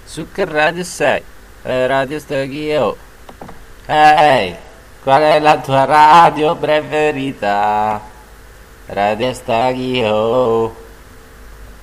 Su che radio sei? Radio Stagio. Ehi, qual è la tua radio preferita? Radio Stagio.